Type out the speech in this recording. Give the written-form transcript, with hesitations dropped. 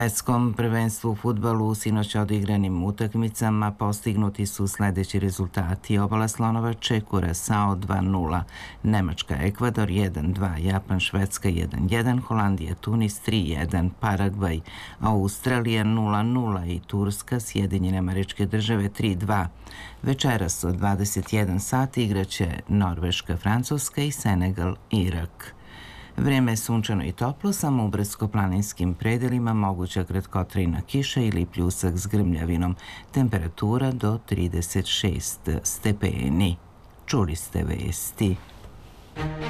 Svetskom prvenstvu u fudbalu u sinoć odigranim utakmicama postignuti su sledeći rezultati: Obala Slonovače, Kurasao 2:0, Nemačka Ekvador 1:2, Japan Švedska 1:1, Holandija Tunis 3:1, Paragvaj Australija 0:0 i Turska Sjedinjene Američke Države 3:2. Večeras od 21 sati igraće Norveška Francuska i Senegal Irak. Vreme je sunčano i toplo, samo u brdsko-planinskim predelima moguća kratkotrajna kiša ili pljusak s grmljavinom. Temperatura do 36 stepeni. Čuli ste vesti.